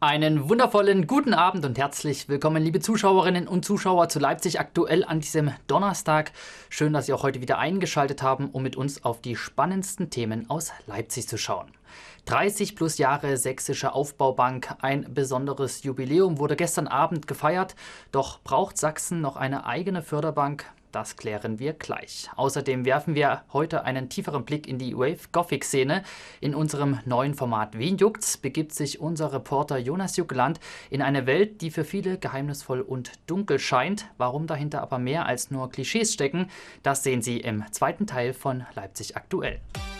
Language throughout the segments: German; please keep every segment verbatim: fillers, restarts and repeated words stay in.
Einen wundervollen guten Abend und herzlich willkommen, liebe Zuschauerinnen und Zuschauer, zu Leipzig aktuell an diesem Donnerstag. Schön, dass Sie auch heute wieder eingeschaltet haben, um mit uns auf die spannendsten Themen aus Leipzig zu schauen. dreißig plus Jahre Sächsische Aufbaubank, ein besonderes Jubiläum wurde gestern Abend gefeiert. Doch braucht Sachsen noch eine eigene Förderbank? Das klären wir gleich. Außerdem werfen wir heute einen tieferen Blick in die Wave-Gothic-Szene. In unserem neuen Format Wen juckt's begibt sich unser Reporter Jonas Juckeland in eine Welt, die für viele geheimnisvoll und dunkel scheint. Warum dahinter aber mehr als nur Klischees stecken, das sehen Sie im zweiten Teil von Leipzig aktuell.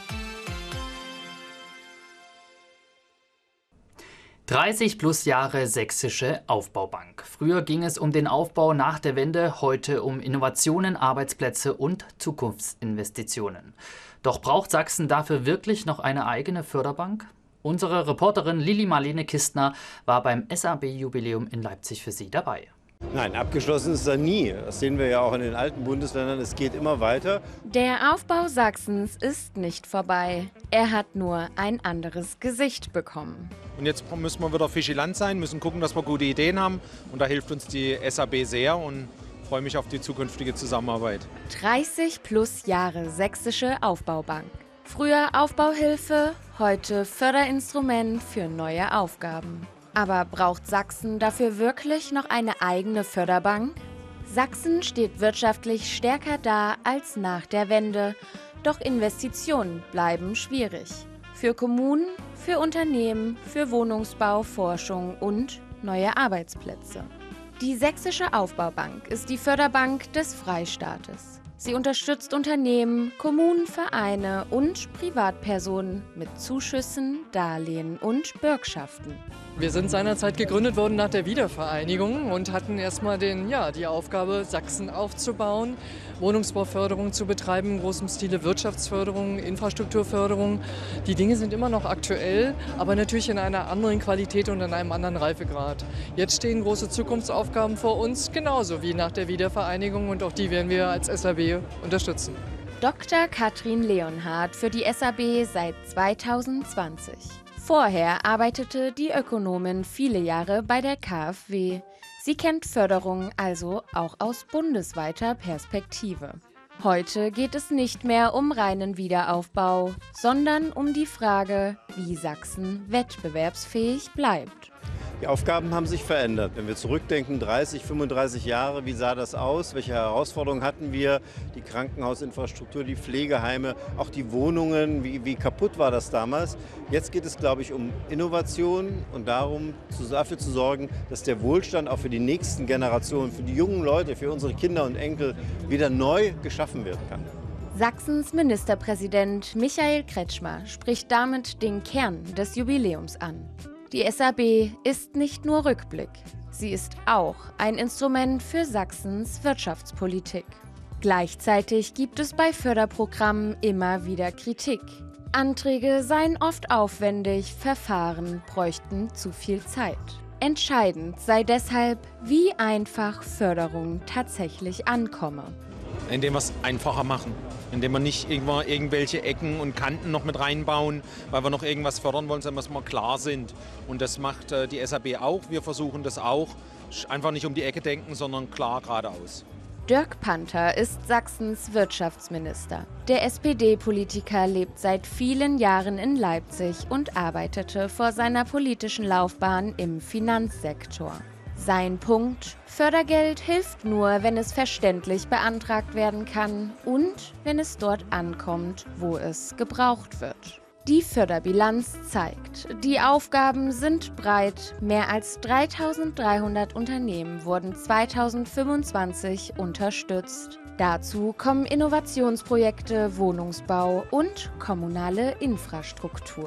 dreißig plus Jahre Sächsische Aufbaubank. Früher ging es um den Aufbau nach der Wende, heute um Innovationen, Arbeitsplätze und Zukunftsinvestitionen. Doch braucht Sachsen dafür wirklich noch eine eigene Förderbank? Unsere Reporterin Lili Marlene Kistner war beim S A B-Jubiläum in Leipzig für Sie dabei. Nein, abgeschlossen ist er nie. Das sehen wir ja auch in den alten Bundesländern. Es geht immer weiter. Der Aufbau Sachsens ist nicht vorbei. Er hat nur ein anderes Gesicht bekommen. Und jetzt müssen wir wieder vigilant sein, müssen gucken, dass wir gute Ideen haben. Und da hilft uns die S A B sehr und freue mich auf die zukünftige Zusammenarbeit. dreißig plus Jahre Sächsische Aufbaubank. Früher Aufbauhilfe, heute Förderinstrument für neue Aufgaben. Aber braucht Sachsen dafür wirklich noch eine eigene Förderbank? Sachsen steht wirtschaftlich stärker da als nach der Wende. Doch Investitionen bleiben schwierig. Für Kommunen, für Unternehmen, für Wohnungsbau, Forschung und neue Arbeitsplätze. Die Sächsische Aufbaubank ist die Förderbank des Freistaates. Sie unterstützt Unternehmen, Kommunen, Vereine und Privatpersonen mit Zuschüssen, Darlehen und Bürgschaften. Wir sind seinerzeit gegründet worden nach der Wiedervereinigung und hatten erstmal den, ja, die Aufgabe, Sachsen aufzubauen, Wohnungsbauförderung zu betreiben, in großem Stile Wirtschaftsförderung, Infrastrukturförderung. Die Dinge sind immer noch aktuell, aber natürlich in einer anderen Qualität und in einem anderen Reifegrad. Jetzt stehen große Zukunftsaufgaben vor uns, genauso wie nach der Wiedervereinigung, und auch die werden wir als S A B unterstützen. Doktor Katrin Leonhardt für die S A B seit zweitausendzwanzig. Vorher arbeitete die Ökonomin viele Jahre bei der K f W. Sie kennt Förderung also auch aus bundesweiter Perspektive. Heute geht es nicht mehr um reinen Wiederaufbau, sondern um die Frage, wie Sachsen wettbewerbsfähig bleibt. Die Aufgaben haben sich verändert. Wenn wir zurückdenken, dreißig, fünfunddreißig Jahre, wie sah das aus? Welche Herausforderungen hatten wir? Die Krankenhausinfrastruktur, die Pflegeheime, auch die Wohnungen, wie, wie kaputt war das damals? Jetzt geht es, glaube ich, um Innovation und darum, dafür zu sorgen, dass der Wohlstand auch für die nächsten Generationen, für die jungen Leute, für unsere Kinder und Enkel wieder neu geschaffen werden kann. Sachsens Ministerpräsident Michael Kretschmer spricht damit den Kern des Jubiläums an. Die S A B ist nicht nur Rückblick, sie ist auch ein Instrument für Sachsens Wirtschaftspolitik. Gleichzeitig gibt es bei Förderprogrammen immer wieder Kritik. Anträge seien oft aufwendig, Verfahren bräuchten zu viel Zeit. Entscheidend sei deshalb, wie einfach Förderung tatsächlich ankomme. Indem wir es einfacher machen, indem wir nicht irgendwo irgendwelche Ecken und Kanten noch mit reinbauen, weil wir noch irgendwas fördern wollen, sondern dass wir klar sind. Und das macht äh, die S A B auch, wir versuchen das auch. Einfach nicht um die Ecke denken, sondern klar geradeaus. Dirk Panther ist Sachsens Wirtschaftsminister. Der S P D-Politiker lebt seit vielen Jahren in Leipzig und arbeitete vor seiner politischen Laufbahn im Finanzsektor. Sein Punkt: Fördergeld hilft nur, wenn es verständlich beantragt werden kann und wenn es dort ankommt, wo es gebraucht wird. Die Förderbilanz zeigt, die Aufgaben sind breit. Mehr als dreitausenddreihundert Unternehmen wurden zweitausendfünfundzwanzig unterstützt. Dazu kommen Innovationsprojekte, Wohnungsbau und kommunale Infrastruktur.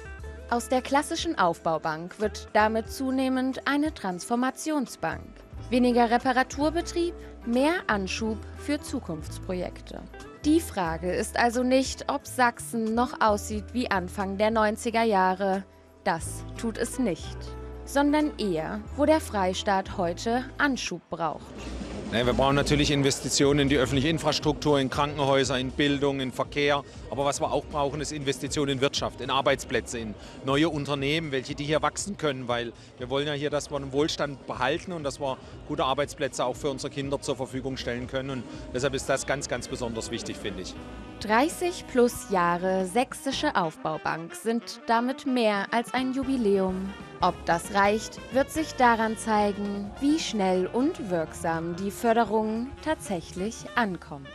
Aus der klassischen Aufbaubank wird damit zunehmend eine Transformationsbank. Weniger Reparaturbetrieb, mehr Anschub für Zukunftsprojekte. Die Frage ist also nicht, ob Sachsen noch aussieht wie Anfang der neunziger Jahre. Das tut es nicht. Sondern eher, wo der Freistaat heute Anschub braucht. Wir brauchen natürlich Investitionen in die öffentliche Infrastruktur, in Krankenhäuser, in Bildung, in Verkehr. Aber was wir auch brauchen, ist Investitionen in Wirtschaft, in Arbeitsplätze, in neue Unternehmen, welche die hier wachsen können. Weil wir wollen ja hier, dass wir den Wohlstand behalten und dass wir gute Arbeitsplätze auch für unsere Kinder zur Verfügung stellen können. Und deshalb ist das ganz, ganz besonders wichtig, finde ich. dreißig plus Jahre Sächsische Aufbaubank sind damit mehr als ein Jubiläum. Ob das reicht, wird sich daran zeigen, wie schnell und wirksam die Förderung tatsächlich ankommt.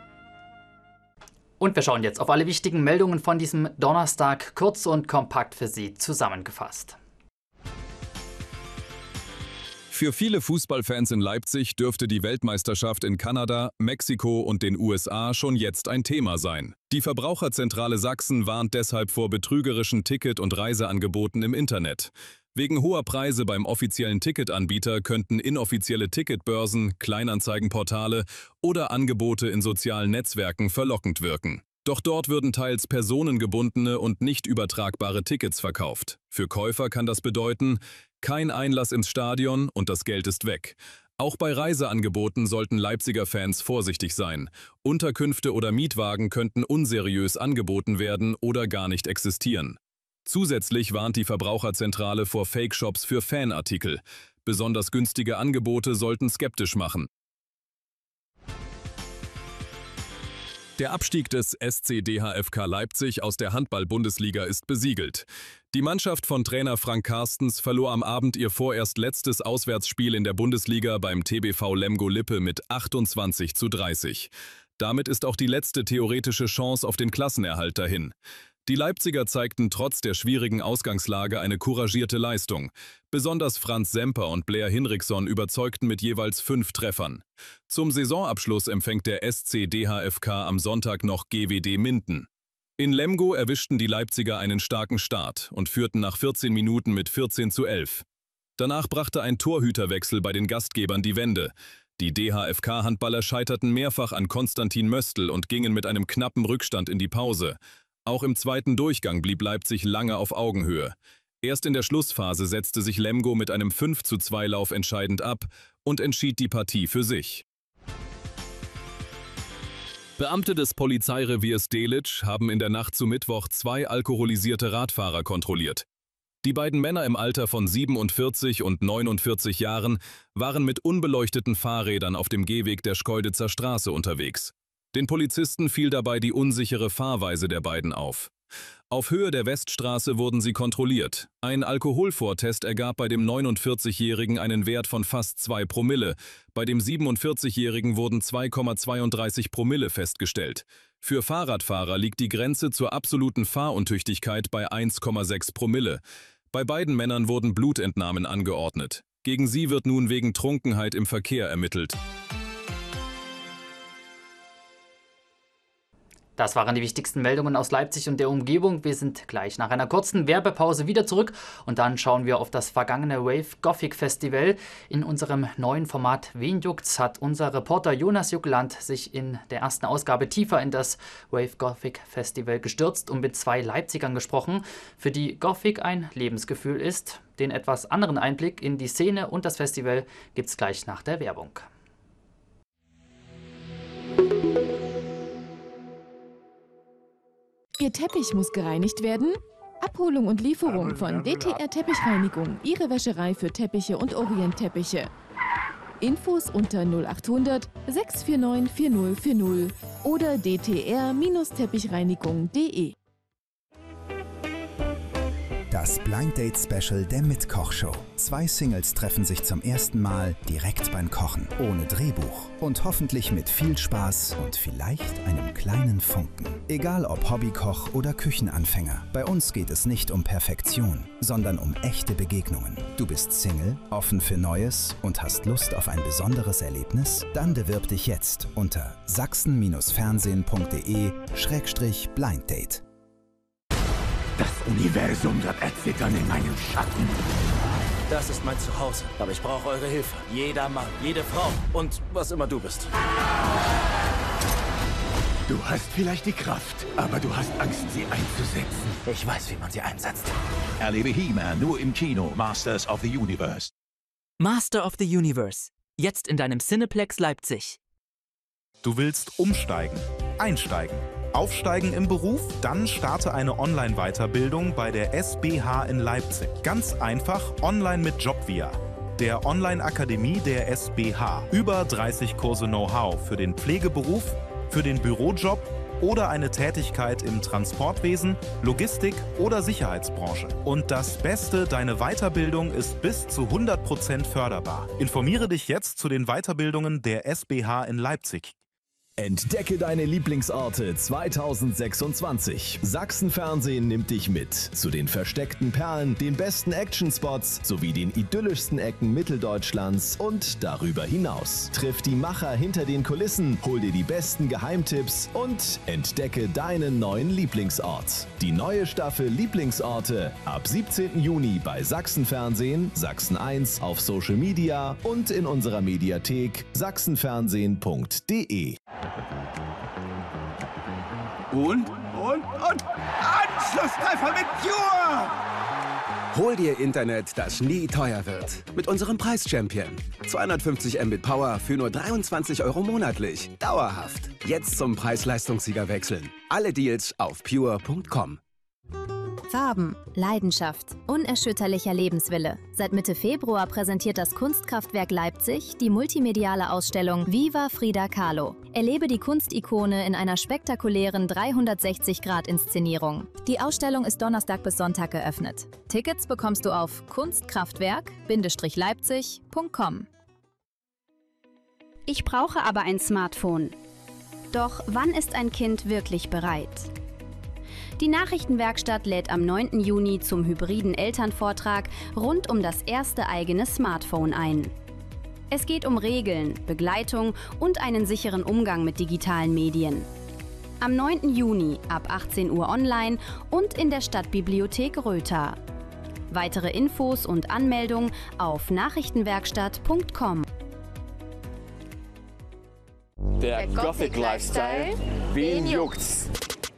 Und wir schauen jetzt auf alle wichtigen Meldungen von diesem Donnerstag, kurz und kompakt für Sie zusammengefasst. Für viele Fußballfans in Leipzig dürfte die Weltmeisterschaft in Kanada, Mexiko und den U S A schon jetzt ein Thema sein. Die Verbraucherzentrale Sachsen warnt deshalb vor betrügerischen Ticket- und Reiseangeboten im Internet. Wegen hoher Preise beim offiziellen Ticketanbieter könnten inoffizielle Ticketbörsen, Kleinanzeigenportale oder Angebote in sozialen Netzwerken verlockend wirken. Doch dort würden teils personengebundene und nicht übertragbare Tickets verkauft. Für Käufer kann das bedeuten, kein Einlass ins Stadion und das Geld ist weg. Auch bei Reiseangeboten sollten Leipziger Fans vorsichtig sein. Unterkünfte oder Mietwagen könnten unseriös angeboten werden oder gar nicht existieren. Zusätzlich warnt die Verbraucherzentrale vor Fake-Shops für Fanartikel. Besonders günstige Angebote sollten skeptisch machen. Der Abstieg des S C D H F K Leipzig aus der Handball-Bundesliga ist besiegelt. Die Mannschaft von Trainer Frank Carstens verlor am Abend ihr vorerst letztes Auswärtsspiel in der Bundesliga beim T B V Lemgo-Lippe mit achtundzwanzig zu dreißig. Damit ist auch die letzte theoretische Chance auf den Klassenerhalt dahin. Die Leipziger zeigten trotz der schwierigen Ausgangslage eine couragierte Leistung. Besonders Franz Semper und Blair Hinrichsson überzeugten mit jeweils fünf Treffern. Zum Saisonabschluss empfängt der S C D H F K am Sonntag noch G W D Minden. In Lemgo erwischten die Leipziger einen starken Start und führten nach vierzehn Minuten mit vierzehn zu elf. Danach brachte ein Torhüterwechsel bei den Gastgebern die Wende. Die D H F K-Handballer scheiterten mehrfach an Konstantin Möstl und gingen mit einem knappen Rückstand in die Pause. Auch im zweiten Durchgang blieb Leipzig lange auf Augenhöhe. Erst in der Schlussphase setzte sich Lemgo mit einem fünf zu zwei Lauf entscheidend ab und entschied die Partie für sich. Beamte des Polizeireviers Delitzsch haben in der Nacht zu Mittwoch zwei alkoholisierte Radfahrer kontrolliert. Die beiden Männer im Alter von siebenundvierzig und neunundvierzig Jahren waren mit unbeleuchteten Fahrrädern auf dem Gehweg der Schkeuditzer Straße unterwegs. Den Polizisten fiel dabei die unsichere Fahrweise der beiden auf. Auf Höhe der Weststraße wurden sie kontrolliert. Ein Alkoholvortest ergab bei dem neunundvierzigjährigen einen Wert von fast zwei Promille. Bei dem siebenundvierzigjährigen wurden zwei Komma zweiunddreißig Promille festgestellt. Für Fahrradfahrer liegt die Grenze zur absoluten Fahruntüchtigkeit bei eins Komma sechs Promille. Bei beiden Männern wurden Blutentnahmen angeordnet. Gegen sie wird nun wegen Trunkenheit im Verkehr ermittelt. Das waren die wichtigsten Meldungen aus Leipzig und der Umgebung. Wir sind gleich nach einer kurzen Werbepause wieder zurück und dann schauen wir auf das vergangene Wave Gothic Festival. In unserem neuen Format Wen juckt's hat unser Reporter Jonas Juckeland sich in der ersten Ausgabe tiefer in das Wave Gothic Festival gestürzt und mit zwei Leipzigern gesprochen, für die Gothic ein Lebensgefühl ist. Den etwas anderen Einblick in die Szene und das Festival gibt's gleich nach der Werbung. Ihr Teppich muss gereinigt werden? Abholung und Lieferung von D T R Teppichreinigung, Ihre Wäscherei für Teppiche und Orient-Teppiche. Infos unter null achthundert, sechs vier neun, vier null vier null oder d t r Teppichreinigung punkt de. Das Blind Date Special der Mitkoch-Show. Zwei Singles treffen sich zum ersten Mal direkt beim Kochen, ohne Drehbuch und hoffentlich mit viel Spaß und vielleicht einem kleinen Funken. Egal ob Hobbykoch oder Küchenanfänger, bei uns geht es nicht um Perfektion, sondern um echte Begegnungen. Du bist Single, offen für Neues und hast Lust auf ein besonderes Erlebnis? Dann bewirb dich jetzt unter sachsen fernsehen punkt de Schrägstrich Blind Date. Das Universum wird erzittern in meinem Schatten. Das ist mein Zuhause, aber ich brauche eure Hilfe. Jeder Mann, jede Frau und was immer du bist. Du hast vielleicht die Kraft, aber du hast Angst, sie einzusetzen. Ich weiß, wie man sie einsetzt. Erlebe He-Man nur im Kino, Masters of the Universe. Master of the Universe. Jetzt in deinem Cineplex Leipzig. Du willst umsteigen, einsteigen, aufsteigen im Beruf? Dann starte eine Online-Weiterbildung bei der S B H in Leipzig. Ganz einfach online mit Jobvia, der Online-Akademie der S B H. Über dreißig Kurse Know-how für den Pflegeberuf, für den Bürojob oder eine Tätigkeit im Transportwesen, Logistik oder Sicherheitsbranche. Und das Beste, deine Weiterbildung ist bis zu hundert Prozent förderbar. Informiere dich jetzt zu den Weiterbildungen der S B H in Leipzig. Entdecke deine Lieblingsorte zweitausendsechsundzwanzig. Sachsen-Fernsehen nimmt dich mit zu den versteckten Perlen, den besten Actionspots sowie den idyllischsten Ecken Mitteldeutschlands und darüber hinaus. Triff die Macher hinter den Kulissen, hol dir die besten Geheimtipps und entdecke deinen neuen Lieblingsort. Die neue Staffel Lieblingsorte ab siebzehnten Juni bei Sachsen-Fernsehen, Sachsen eins auf Social Media und in unserer Mediathek sachsenfernsehen punkt de. Und, und, und Anschlusstreffer mit Pure! Hol dir Internet, das nie teuer wird. Mit unserem Preis-Champion. zweihundertfünfzig Mbit Power für nur dreiundzwanzig Euro monatlich. Dauerhaft. Jetzt zum Preis-Leistungssieger wechseln. Alle Deals auf pure punkt com. Farben, Leidenschaft, unerschütterlicher Lebenswille. Seit Mitte Februar präsentiert das Kunstkraftwerk Leipzig die multimediale Ausstellung Viva Frida Kahlo. Erlebe die Kunstikone in einer spektakulären dreihundertsechzig Grad Inszenierung. Die Ausstellung ist Donnerstag bis Sonntag geöffnet. Tickets bekommst du auf kunstkraftwerk Bindestrich leipzig punkt com. Ich brauche aber ein Smartphone. Doch wann ist ein Kind wirklich bereit? Die Nachrichtenwerkstatt lädt am neunten Juni zum hybriden Elternvortrag rund um das erste eigene Smartphone ein. Es geht um Regeln, Begleitung und einen sicheren Umgang mit digitalen Medien. Am neunten Juni ab achtzehn Uhr online und in der Stadtbibliothek Rötha. Weitere Infos und Anmeldung auf nachrichtenwerkstatt punkt com. Der, Der Gothic Lifestyle, wen juckt's?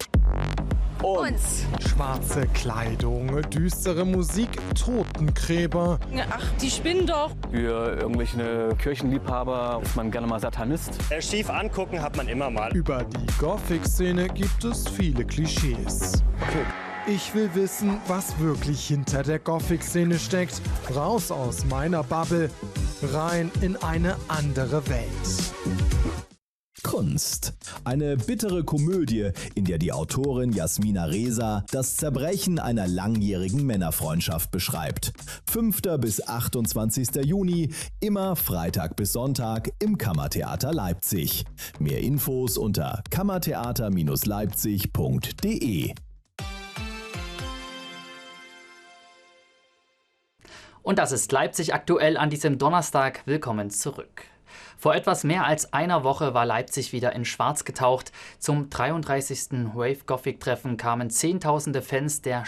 Uns. Schwarze Kleidung, düstere Musik, Totengräber. Ach, die spinnen doch. Für irgendwelche Kirchenliebhaber ist man gerne mal Satanist. Schief angucken hat man immer mal. Über die Gothic-Szene gibt es viele Klischees. Okay. Ich will wissen, was wirklich hinter der Gothic-Szene steckt. Raus aus meiner Bubble, rein in eine andere Welt. Kunst. Eine bittere Komödie, in der die Autorin Jasmina Reza das Zerbrechen einer langjährigen Männerfreundschaft beschreibt. fünfter bis achtundzwanzigster Juni, immer Freitag bis Sonntag im Kammertheater Leipzig. Mehr Infos unter kammertheater Leipzig punkt de. Und das ist Leipzig aktuell an diesem Donnerstag. Willkommen zurück. Vor etwas mehr als einer Woche war Leipzig wieder in Schwarz getaucht. Zum dreiunddreißigsten Wave Gothic Treffen kamen zehntausende Fans der